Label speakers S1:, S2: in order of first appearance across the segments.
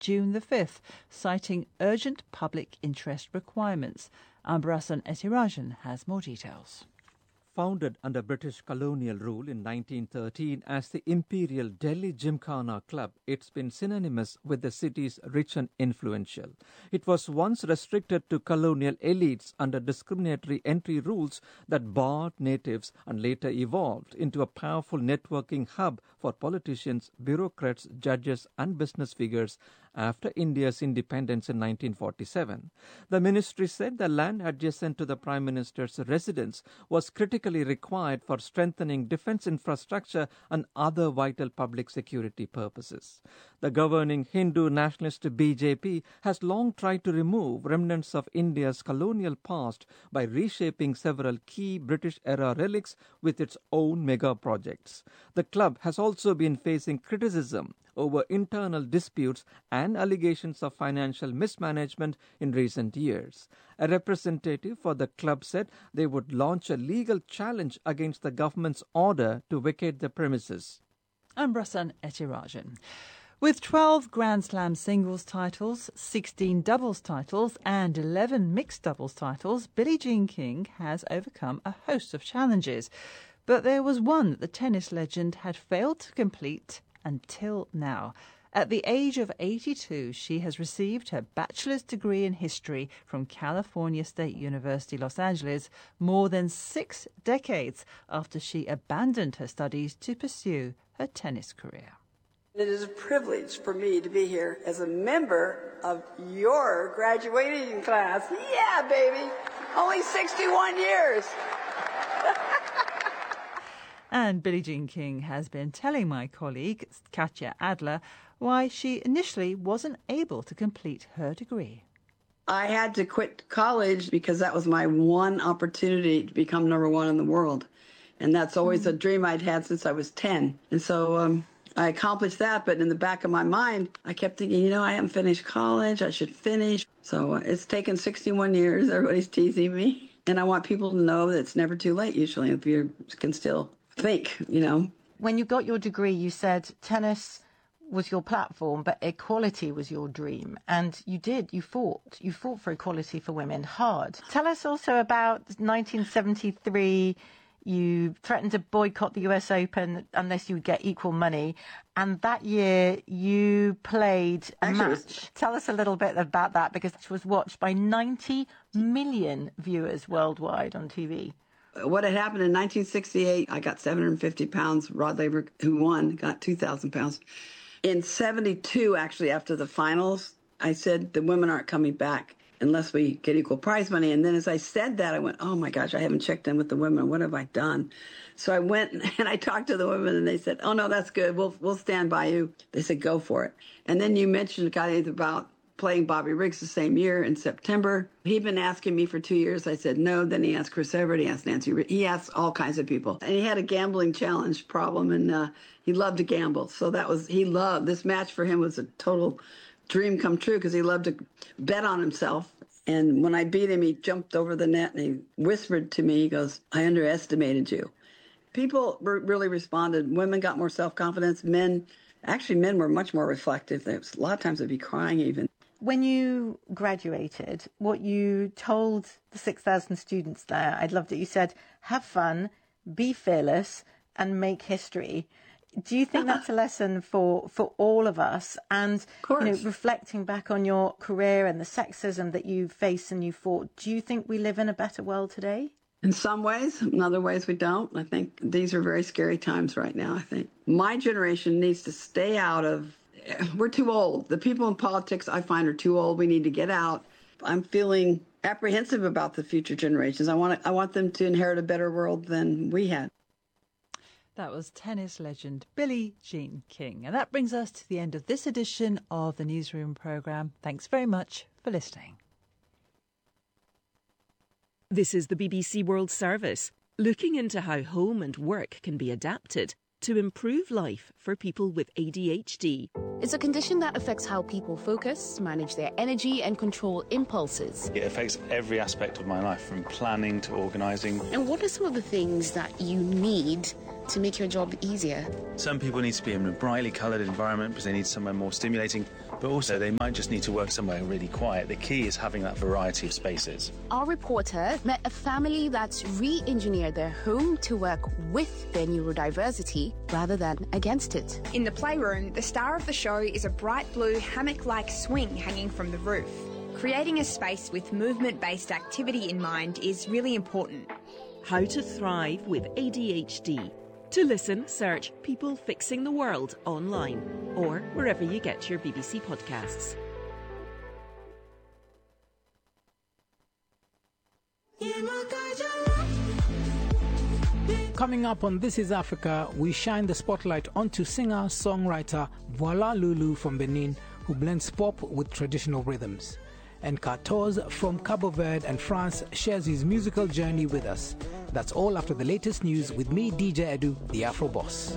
S1: June the 5th, citing urgent public interest requirements. Ambrasan Ethirajan has more details.
S2: Founded under British colonial rule in 1913 as the Imperial Delhi Gymkhana Club, it's been synonymous with the city's rich and influential. It was once restricted to colonial elites under discriminatory entry rules that barred natives and later evolved into a powerful networking hub for politicians, bureaucrats, judges and business figures after India's independence in 1947. The ministry said the land adjacent to the Prime Minister's residence was critically required for strengthening defence infrastructure and other vital public security purposes. The governing Hindu nationalist BJP has long tried to remove remnants of India's colonial past by reshaping several key British-era relics with its own mega projects. The club has also been facing criticism over internal disputes and allegations of financial mismanagement in recent years. A representative for the club said they would launch a legal challenge against the government's order to vacate the premises.
S1: Ambrasan Ethirajan. With 12 Grand Slam singles titles, 16 doubles titles and 11 mixed doubles titles, Billie Jean King has overcome a host of challenges. But there was one that the tennis legend had failed to complete until now. At the age of 82, she has received her bachelor's degree in history from California State University, Los Angeles, more than 6 decades after she abandoned her studies to pursue her tennis career.
S3: It is a privilege for me to be here as a member of your graduating class. Yeah, baby! Only 61 years!
S1: And Billie Jean King has been telling my colleague, Katya Adler, why she initially wasn't able to complete her degree.
S3: I had to quit college because that was my one opportunity to become number one in the world. And that's always a dream I'd had since I was 10. And so I accomplished that, but in the back of my mind, I kept thinking, I haven't finished college, I should finish. So it's taken 61 years, everybody's teasing me. And I want people to know that it's never too late, usually, if you can still think.
S4: When you got your degree, you said tennis was your platform, but equality was your dream. And you fought for equality for women hard. Tell us also about 1973. You threatened to boycott the US Open unless you get equal money. And that year you played a match. Tell us a little bit about that, because it was watched by 90 million viewers worldwide on TV.
S3: What had happened in 1968, I got 750 pounds. Rod Laver, who won, got 2,000 pounds. In 72, actually, after the finals, I said the women aren't coming back unless we get equal prize money. And then as I said that, I went, oh, my gosh, I haven't checked in with the women. What have I done? So I went and I talked to the women, and they said, oh, no, that's good. We'll stand by you. They said, go for it. And then you mentioned, Kathy, about playing Bobby Riggs the same year in September. He'd been asking me for 2 years. I said no. Then he asked Chris Evert. He asked Nancy. He asked all kinds of people. And he had a gambling challenge problem, and he loved to gamble. So this match for him was a total dream come true, because he loved to bet on himself. And when I beat him, he jumped over the net and he whispered to me, he goes, I underestimated you. People really responded. Women got more self-confidence. Men were much more reflective. A lot of times they'd be crying even.
S4: When you graduated, what you told the 6,000 students there, I loved it. You said, have fun, be fearless, and make history. Do you think that's a lesson for all of us? And reflecting back on your career and the sexism that you faced and you fought, do you think we live in a better world today?
S3: In some ways. In other ways, we don't. I think these are very scary times right now, I think. My generation needs to stay out of... We're too old. The people in politics, I find, are too old. We need to get out. I'm feeling apprehensive about the future generations. I want them to inherit a better world than we had.
S1: That was tennis legend Billie Jean King. And that brings us to the end of this edition of the Newsroom programme. Thanks very much for listening.
S5: This is the BBC World Service, looking into how home and work can be adapted to improve life for people with ADHD.
S6: It's a condition that affects how people focus, manage their energy and control impulses.
S7: It affects every aspect of my life, from planning to organising.
S6: And what are some of the things that you need to make your job easier.
S7: Some people need to be in a brightly coloured environment because they need somewhere more stimulating, but also they might just need to work somewhere really quiet. The key is having that variety of spaces.
S6: Our reporter met a family that's re-engineered their home to work with their neurodiversity rather than against it.
S8: In the playroom, the star of the show is a bright blue hammock-like swing hanging from the roof. Creating a space with movement-based activity in mind is really important.
S5: How to thrive with ADHD. To listen, search People Fixing the World online or wherever you get your BBC podcasts.
S9: Coming up on This is Africa, we shine the spotlight onto singer-songwriter Voilà Lulu from Benin, who blends pop with traditional rhythms. And 14 from Cabo Verde and France shares his musical journey with us. That's all after the latest news with me, DJ Edu, the Afro Boss.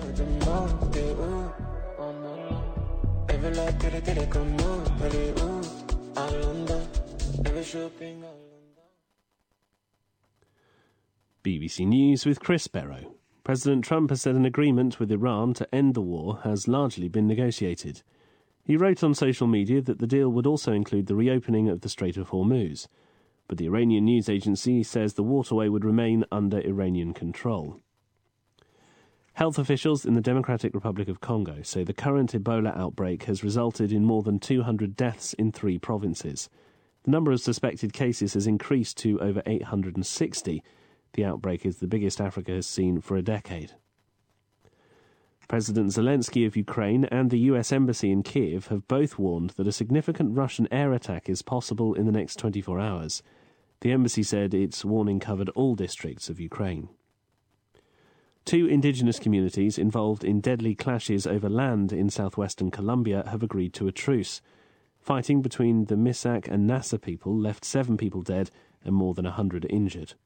S10: BBC News with Chris Barrow. President Trump has said an agreement with Iran to end the war has largely been negotiated. He wrote on social media that the deal would also include the reopening of the Strait of Hormuz, but the Iranian news agency says the waterway would remain under Iranian control. Health officials in the Democratic Republic of Congo say the current Ebola outbreak has resulted in more than 200 deaths in 3 provinces. The number of suspected cases has increased to over 860. The outbreak is the biggest Africa has seen for a decade. President Zelensky of Ukraine and the US Embassy in Kiev have both warned that a significant Russian air attack is possible in the next 24 hours. The embassy said its warning covered all districts of Ukraine. 2 indigenous communities involved in deadly clashes over land in southwestern Colombia have agreed to a truce. Fighting between the Misak and Nasa people left 7 people dead and more than 100 injured.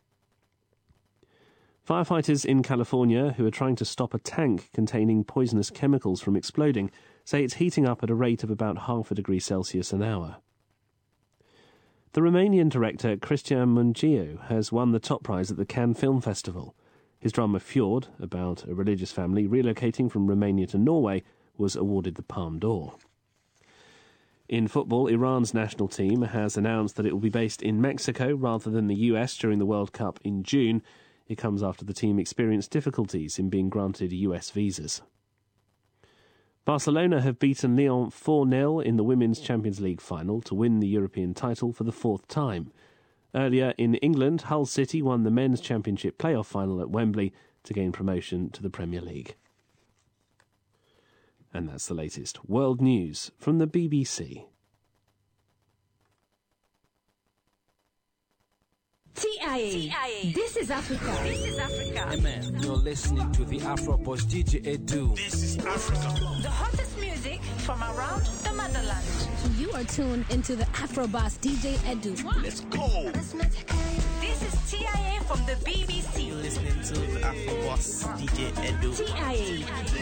S10: Firefighters in California, who are trying to stop a tank containing poisonous chemicals from exploding, say it's heating up at a rate of about 0.5 degrees Celsius an hour. The Romanian director Cristian Mungiu has won the top prize at the Cannes Film Festival. His drama Fjord, about a religious family relocating from Romania to Norway, was awarded the Palme d'Or. In football, Iran's national team has announced that it will be based in Mexico rather than the US during the World Cup in June. It comes after the team experienced difficulties in being granted US visas. Barcelona have beaten Lyon 4-0 in the Women's Champions League final to win the European title for the 4th time. Earlier in England, Hull City won the Men's Championship playoff final at Wembley to gain promotion to the Premier League. And that's the latest world news from the BBC.
S11: TIA. This is Africa. This is Africa.
S12: Hey man, you're listening to the Afro Boss DJ Edu.
S11: This is Africa. The hottest music from around the motherland.
S13: You are tuned into the Afro Boss DJ Edu.
S12: Let's go.
S11: This is TIA from the BBC.
S12: You're listening to the Afro Boss DJ Edu.
S11: TIA.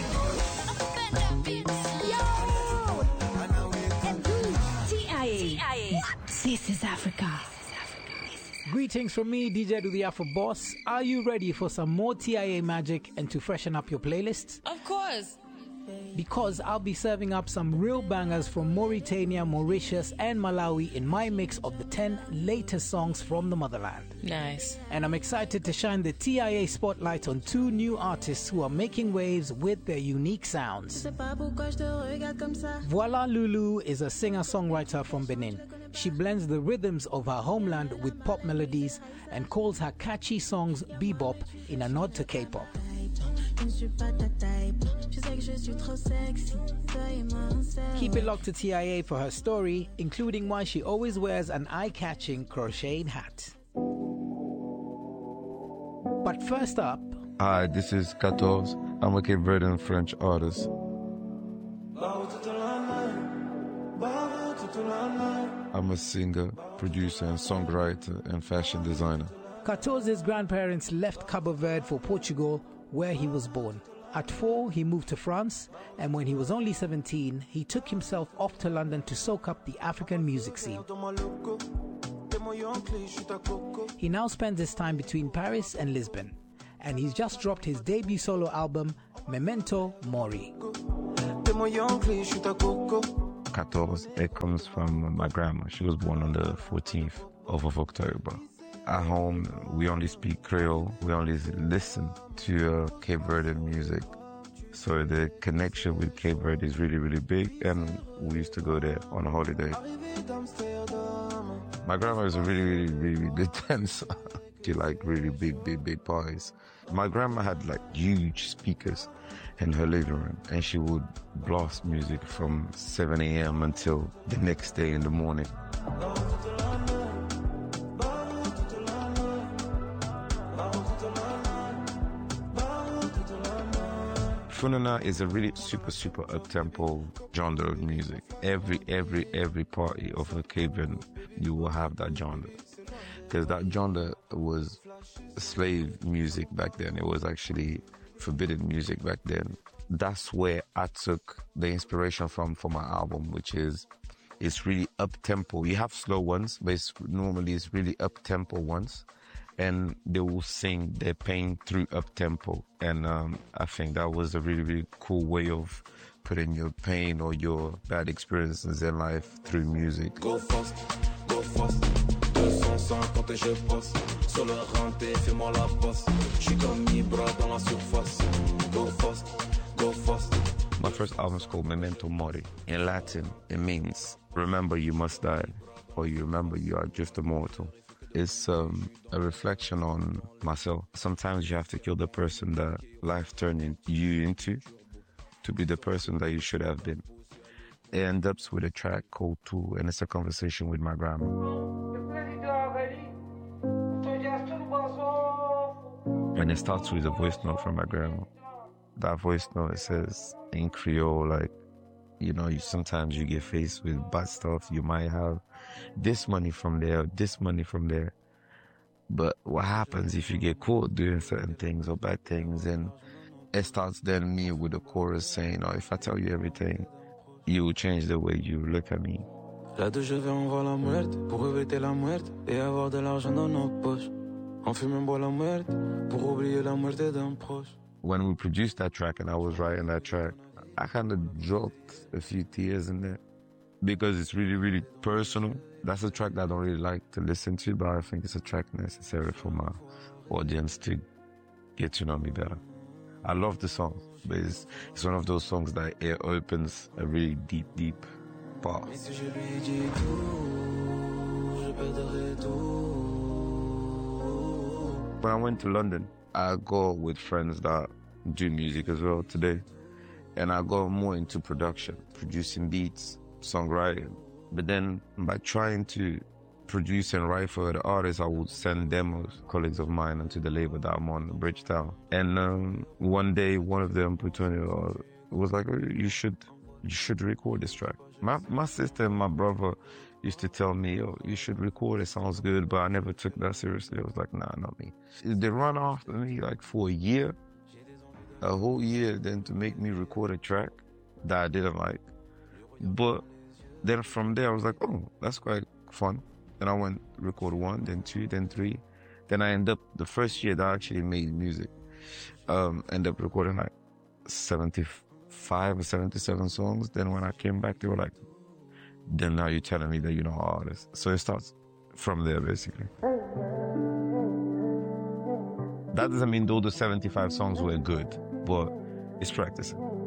S11: TIA.
S13: This is Africa.
S9: Greetings from me, DJ Edu, the Afro Boss. Are you ready for some more TIA magic and to freshen up your playlists?
S14: Of course.
S9: Because I'll be serving up some real bangers from Mauritania, Mauritius and Malawi in my mix of the 10 latest songs from the motherland.
S14: Nice.
S9: And I'm excited to shine the TIA spotlight on 2 new artists who are making waves with their unique sounds. Voilà Lulu is a singer-songwriter from Benin. She blends the rhythms of her homeland with pop melodies and calls her catchy songs bebop in a nod to K-pop. Keep it locked to TIA for her story, including why she always wears an eye-catching crocheted hat. But first up...
S15: Hi, this is 14. I'm a Cape Verdean French artist. I'm a singer, producer, and songwriter and fashion designer.
S9: 14's grandparents left Cabo Verde for Portugal, where he was born. At 4, he moved to France, and when he was only 17, he took himself off to London to soak up the African music scene. He now spends his time between Paris and Lisbon, and he's just dropped his debut solo album, Memento Mori.
S15: 14, it comes from my grandma. She was born on the 14th of October. At home, we only speak Creole. We only listen to Cape Verdean music. So the connection with Cape Verde is really, really big, and we used to go there on a holiday. My grandma is a really, really, really good dancer. She liked really big parties. My grandma had like huge speakers in her living room, and she would blast music from 7 a.m. until the next day in the morning. Funana is a really super up-tempo genre of music. Every party of a Caribbean, you will have that genre. Because that genre was slave music back then. It was actually forbidden music back then. That's where I took the inspiration from for my album, which is, it's really up-tempo. You have slow ones, but normally it's really up-tempo ones. And they will sing their pain through up-tempo. And I think that was a really cool way of putting your pain or your bad experiences in life through music.
S14: Go fast, 250 et je passe. Sur le renté, fais-moi la passe. J'suis comme Ibra dans la surface. Go fast.
S15: My first album is called Memento Mori. In Latin, it means remember you must die, or you remember you are just immortal. It's a reflection on myself. Sometimes you have to kill the person that life turned you into to be the person that you should have been. It ends up with a track called Two, and it's a conversation with my grandma. And it starts with a voice note from my grandma. That voice note, it says in Creole, like, you know, sometimes you get faced with bad stuff. You might have this money from there, this money from there. But what happens if you get caught doing certain things or bad things? And it starts then me with a chorus saying, oh, if I tell you everything, you will change the way you look at me.
S14: Là d'où je viens, on voit la muerte pour éviter la muerte et avoir de l'argent dans nos poches. On fume et boit la muerte pour oublier la muerte d'un proche.
S15: When we produced that track and I was writing that track, I kind of dropped a few tears in there because it's really personal. That's a track that I don't really like to listen to, but I think it's a track necessary for my audience to get to know me better. I love the song, but it's one of those songs that it opens a really deep part. When I went to London, I go with friends that do music as well today. And I got more into production, producing beats, songwriting. But then by trying to produce and write for the artists, I would send demos, colleagues of mine, onto the label that I'm on, Bridgetown. And one day, one of them put on it was like, oh, you should record this track. My sister and my brother used to tell me, oh, you should record, it sounds good, but I never took that seriously. I was like, nah, not me. They run after me like for a whole year then to make me record a track that I didn't like. But then from there I was like, oh, that's quite fun. Then I went record 1, then 2, then 3. Then I end up, the first year that I actually made music, end up recording like 75 or 77 songs. Then when I came back, they were like, then now you're telling me that you're not an artist. So it starts from there, basically. That doesn't mean all the 75 songs were good, but it's practicing.